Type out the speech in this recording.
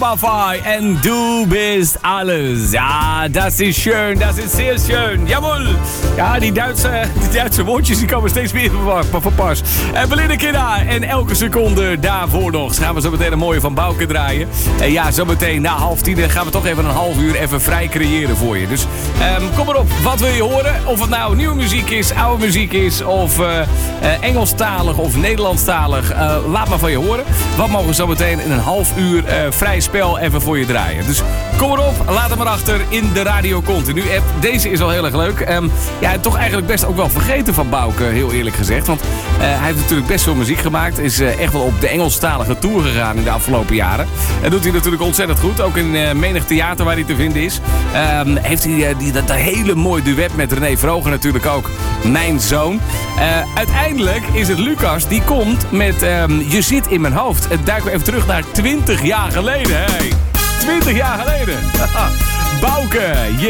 Spotify en du bist alles. Ja, dat is schön, dat is zeer schön. Jawohl. Ja, die Duitse woordjes die komen steeds meer van pas. En Belinda Kinda en elke seconde daarvoor nog. Gaan we zo meteen een mooie van Bouke draaien. En ja, zo meteen na 9:30 gaan we toch even een half uur even vrij creëren voor je. Dus kom maar op, wat wil je horen? Of het nou nieuwe muziek is, oude muziek is, of Engelstalig of Nederlandstalig. Laat maar van je horen. Wat mogen we zo meteen in een half uur vrij spel even voor je draaien. Dus kom erop, laat hem maar achter in de Radio Continu app. Deze is wel heel erg leuk. Ja, toch eigenlijk best ook wel vergeten van Bouke, heel eerlijk gezegd. Want hij heeft natuurlijk best veel muziek gemaakt. Is echt wel op de Engelstalige tour gegaan in de afgelopen jaren. En doet hij natuurlijk ontzettend goed. Ook in menig theater waar hij te vinden is. Heeft hij dat hele mooie duet met René Vroger natuurlijk ook. Mijn zoon. Uiteindelijk is het Lucas die komt met Je zit in mijn hoofd. Het duiken we even terug naar 20 jaar geleden. Hey, 20 jaar geleden. Bouke,